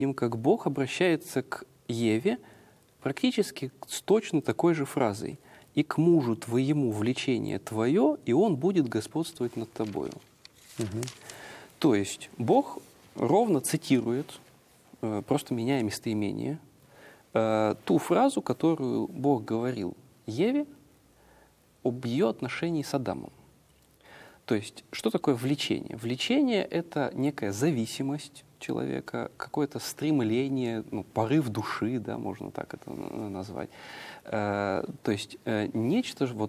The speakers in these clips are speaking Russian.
видим, как Бог обращается к Еве практически с точно такой же фразой. «И к мужу твоему влечение твое, и он будет господствовать над тобою». То есть Бог ровно цитирует, просто меняя местоимение, ту фразу, которую Бог говорил Еве об ее отношении с Адамом. То есть, что такое влечение? Влечение — это некая зависимость человека, какое-то стремление, порыв души, да, можно так это назвать. То есть, нечто же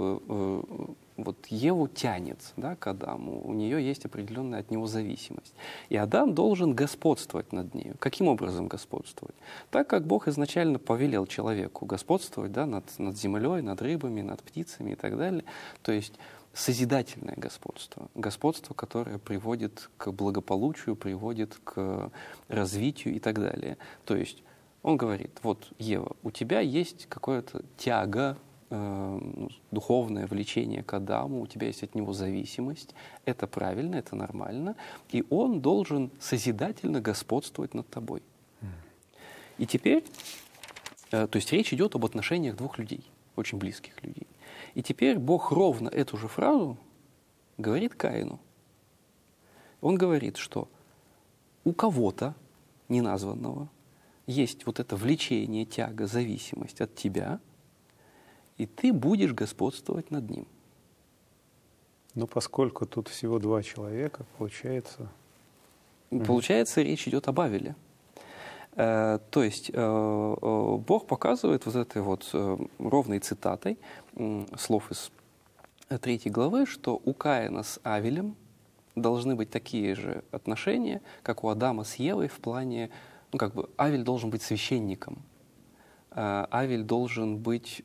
вот Еву тянет, да, к Адаму, у нее есть определенная от него зависимость. И Адам должен господствовать над нею. Каким образом господствовать? Так как Бог изначально повелел человеку господствовать, да, над землей, над рыбами, над птицами и так далее. То есть созидательное господство. Господство, которое приводит к благополучию, приводит к развитию и так далее. То есть он говорит: вот, Ева, у тебя есть какая-то тяга, духовное влечение к Адаму, у тебя есть от него зависимость, это правильно, это нормально, и он должен созидательно господствовать над тобой. И теперь, то есть речь идет об отношениях двух людей, очень близких людей. И теперь Бог ровно эту же фразу говорит Каину. Он говорит, что у кого-то неназванного есть вот это влечение, тяга, зависимость от тебя, и ты будешь господствовать над ним. Но поскольку тут всего два человека, получается... Получается, речь идет об Авеле. То есть Бог показывает вот этой вот ровной цитатой слов из 3 главы, что у Каина с Авелем должны быть такие же отношения, как у Адама с Евой в плане, Авель должен быть священником. Авель должен быть...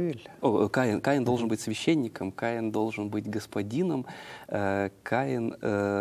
Каин должен быть священником, Каин должен быть господином, Каин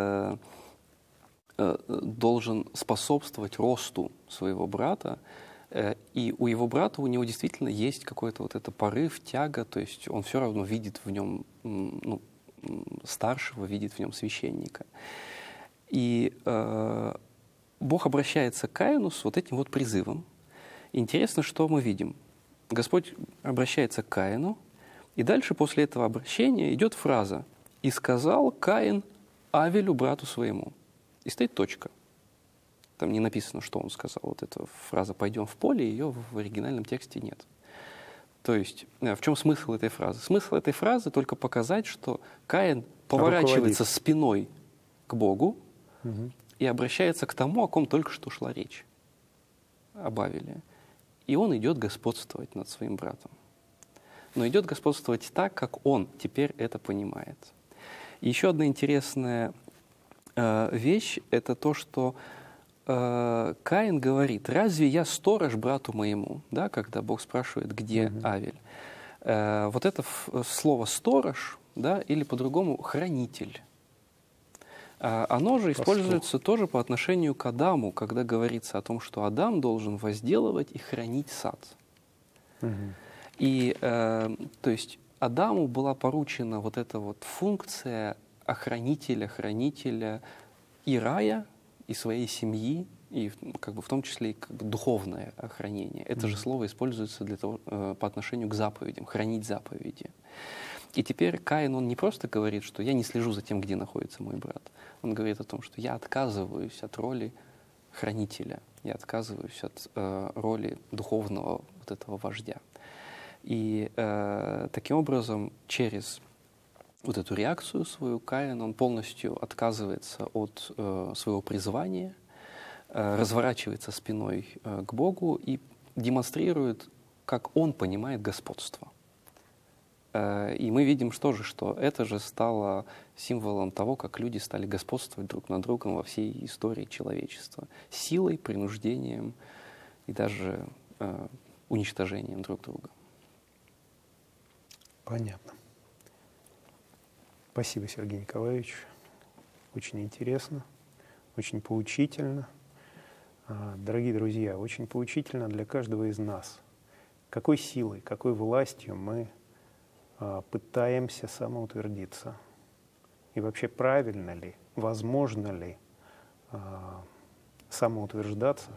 должен способствовать росту своего брата, и у его брата, у него действительно есть какой-то вот это порыв, тяга, то есть он все равно видит в нем старшего, видит в нем священника. И Бог обращается к Каину с вот этим вот призывом. Интересно, что мы видим. Господь обращается к Каину, и дальше после этого обращения идет фраза: «И сказал Каин Авелю, брату своему». И стоит точка. Там не написано, что он сказал. Вот эта фраза «пойдем в поле», ее в оригинальном тексте нет. То есть в чем смысл этой фразы? Смысл этой фразы только показать, что Каин поворачивается спиной к Богу и обращается к тому, о ком только что шла речь, об Авеле. И он идет господствовать над своим братом. Но идет господствовать так, как он теперь это понимает. И еще одна интересная вещь — это то, что Каин говорит: «Разве я сторож брату моему?» Да, когда Бог спрашивает, где Авель. Вот это слово «сторож», да, или по-другому «хранитель», оно же используется тоже по отношению к Адаму, когда говорится о том, что Адам должен возделывать и хранить сад. И, то есть, Адаму была поручена вот эта вот функция хранителя и рая, и своей семьи, и в том числе и духовное охранение. Это же слово используется для того, по отношению к заповедям, хранить заповеди. И теперь Каин, он не просто говорит, что я не слежу за тем, где находится мой брат. Он говорит о том, что я отказываюсь от роли хранителя, я отказываюсь от роли духовного вот этого вождя. И таким образом, через вот эту реакцию свою, Каин, он полностью отказывается от своего призвания, разворачивается спиной к Богу и демонстрирует, как он понимает господство. И мы видим тоже, что это же стало символом того, как люди стали господствовать друг над другом во всей истории человечества. Силой, принуждением и даже уничтожением друг друга. Понятно. Спасибо, Сергей Николаевич. Очень интересно, очень поучительно. Дорогие друзья, очень поучительно для каждого из нас. Какой силой, какой властью мы пытаемся самоутвердиться? И вообще правильно ли, возможно ли самоутверждаться,